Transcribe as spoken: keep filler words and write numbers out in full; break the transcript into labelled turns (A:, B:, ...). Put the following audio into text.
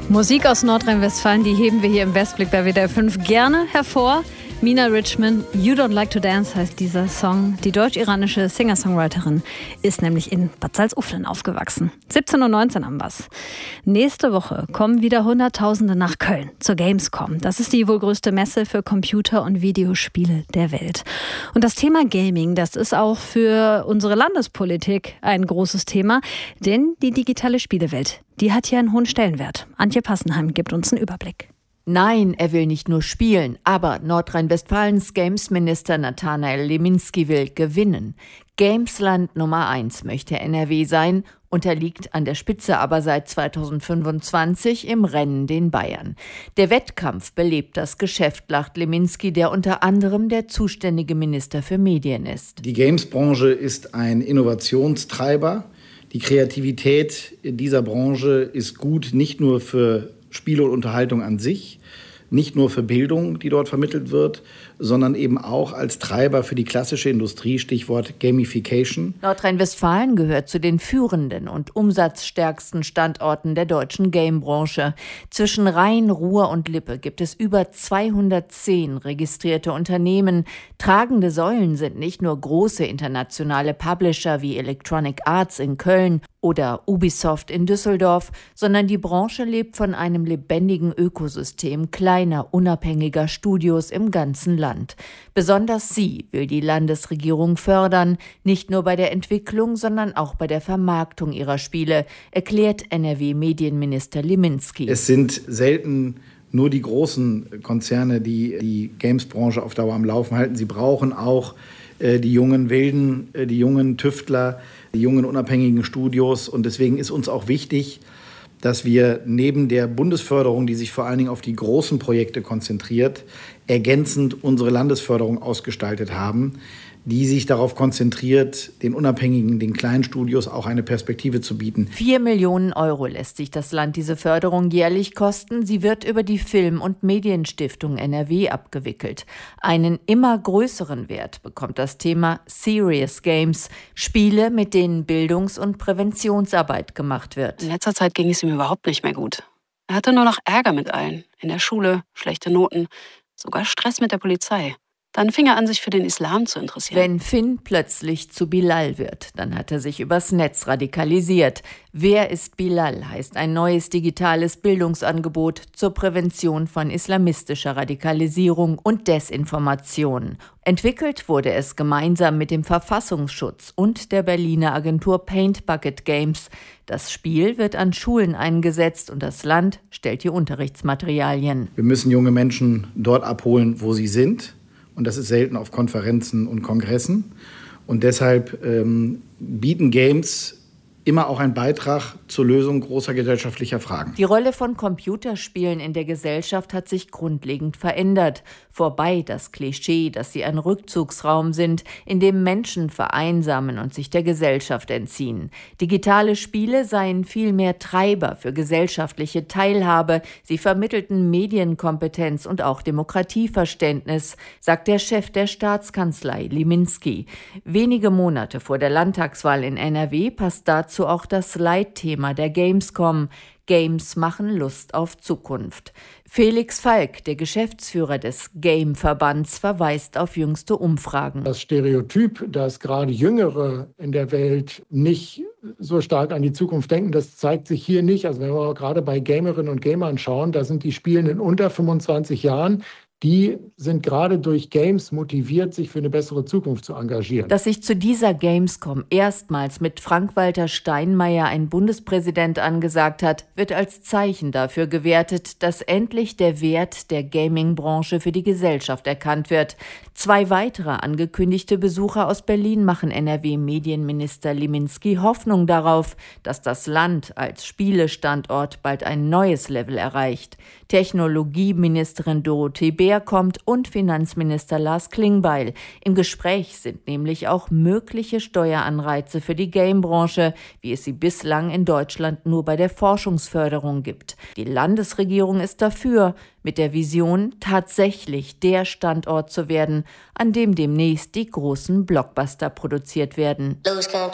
A: Musik aus Nordrhein-Westfalen, die heben wir hier im Westblick bei W D R fünf gerne hervor. Mina Richman, You Don't Like to Dance heißt dieser Song. Die deutsch-iranische Singer-Songwriterin ist nämlich in Bad Salzuflen aufgewachsen. siebzehn Uhr neunzehn haben wir's. Nächste Woche kommen wieder Hunderttausende nach Köln zur Gamescom. Das ist die wohl größte Messe für Computer- und Videospiele der Welt. Und das Thema Gaming, das ist auch für unsere Landespolitik ein großes Thema. Denn die digitale Spielewelt, die hat hier einen hohen Stellenwert. Antje Passenheim gibt uns einen Überblick.
B: Nein, er will nicht nur spielen, aber Nordrhein-Westfalens Gamesminister Nathanael Leminski will gewinnen. Gamesland Nummer eins möchte N R W sein, unterliegt an der Spitze aber seit zweitausendfünfundzwanzig im Rennen den Bayern. Der Wettkampf belebt das Geschäft, lacht Leminski, der unter anderem der zuständige Minister für Medien ist.
C: Die Games-Branche ist ein Innovationstreiber. Die Kreativität dieser Branche ist gut, nicht nur für Spiele und Unterhaltung an sich, nicht nur für Bildung, die dort vermittelt wird, sondern eben auch als Treiber für die klassische Industrie, Stichwort Gamification.
B: Nordrhein-Westfalen gehört zu den führenden und umsatzstärksten Standorten der deutschen Gamebranche. Zwischen Rhein, Ruhr und Lippe gibt es über zweihundertzehn registrierte Unternehmen. Tragende Säulen sind nicht nur große internationale Publisher wie Electronic Arts in Köln oder Ubisoft in Düsseldorf, sondern die Branche lebt von einem lebendigen Ökosystem kleiner, unabhängiger Studios im ganzen Land. Besonders sie will die Landesregierung fördern, nicht nur bei der Entwicklung, sondern auch bei der Vermarktung ihrer Spiele, erklärt N R W-Medienminister Leminski.
C: Es sind selten nur die großen Konzerne, die die Games-Branche auf Dauer am Laufen halten. Sie brauchen auch äh, die jungen Wilden, äh, die jungen Tüftler, die jungen unabhängigen Studios. Und deswegen ist uns auch wichtig, dass wir neben der Bundesförderung, die sich vor allen Dingen auf die großen Projekte konzentriert, ergänzend unsere Landesförderung ausgestaltet haben, die sich darauf konzentriert, den unabhängigen, den kleinen Studios auch eine Perspektive zu bieten.
B: Vier Millionen Euro lässt sich das Land diese Förderung jährlich kosten. Sie wird über die Film- und Medienstiftung N R W abgewickelt. Einen immer größeren Wert bekommt das Thema Serious Games, Spiele, mit denen Bildungs- und Präventionsarbeit gemacht wird.
D: In letzter Zeit ging es ihm überhaupt nicht mehr gut. Er hatte nur noch Ärger mit allen. In der Schule, schlechte Noten, sogar Stress mit der Polizei. Dann fing er an, sich für den Islam zu interessieren.
B: Wenn Finn plötzlich zu Bilal wird, dann hat er sich übers Netz radikalisiert. Wer ist Bilal heißt ein neues digitales Bildungsangebot zur Prävention von islamistischer Radikalisierung und Desinformation. Entwickelt wurde es gemeinsam mit dem Verfassungsschutz und der Berliner Agentur Paint Bucket Games. Das Spiel wird an Schulen eingesetzt und das Land stellt die Unterrichtsmaterialien.
C: Wir müssen junge Menschen dort abholen, wo sie sind. Und das ist selten auf Konferenzen und Kongressen. Und deshalb ähm, bieten Games immer auch einen Beitrag zur Lösung großer gesellschaftlicher Fragen.
B: Die Rolle von Computerspielen in der Gesellschaft hat sich grundlegend verändert. Vorbei das Klischee, dass sie ein Rückzugsraum sind, in dem Menschen vereinsamen und sich der Gesellschaft entziehen. Digitale Spiele seien vielmehr Treiber für gesellschaftliche Teilhabe. Sie vermittelten Medienkompetenz und auch Demokratieverständnis, sagt der Chef der Staatskanzlei, Leminski. Wenige Monate vor der Landtagswahl in N R W passt dazu auch das Leitthema der Gamescom. Games machen Lust auf Zukunft. Felix Falk, der Geschäftsführer des Game-Verbands, verweist auf jüngste Umfragen.
E: Das Stereotyp, dass gerade Jüngere in der Welt nicht so stark an die Zukunft denken, das zeigt sich hier nicht. Also wenn wir gerade bei Gamerinnen und Gamern schauen, da sind die Spielenden unter fünfundzwanzig Jahren. Die sind gerade durch Games motiviert, sich für eine bessere Zukunft zu engagieren.
B: Dass sich zu dieser Gamescom erstmals mit Frank-Walter Steinmeier ein Bundespräsident angesagt hat, wird als Zeichen dafür gewertet, dass endlich der Wert der Gaming-Branche für die Gesellschaft erkannt wird. Zwei weitere angekündigte Besucher aus Berlin machen N R W-Medienminister Leminski Hoffnung darauf, dass das Land als Spielestandort bald ein neues Level erreicht. Technologieministerin Dorothee Bär kommt und Finanzminister Lars Klingbeil. Im Gespräch sind nämlich auch mögliche Steueranreize für die Gamebranche, wie es sie bislang in Deutschland nur bei der Forschungsförderung gibt. Die Landesregierung ist dafür, mit der Vision, tatsächlich der Standort zu werden, an dem demnächst die großen Blockbuster produziert werden.
F: Lose control.